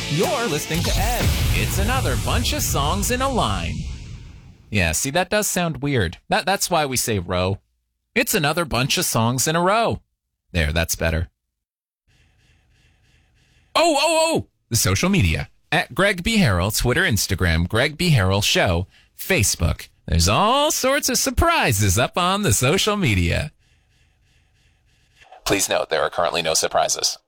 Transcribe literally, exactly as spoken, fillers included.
You're listening to Ed. It's another bunch of songs in a line. Yeah, see, that does sound weird. That That's why we say row. It's another bunch of songs in a row. There, that's better. Oh, oh, oh! The social media. At Greg B. Harrell, Twitter, Instagram, Greg B. Harrell Show, Facebook. There's all sorts of surprises up on the social media. Please note, there are currently no surprises.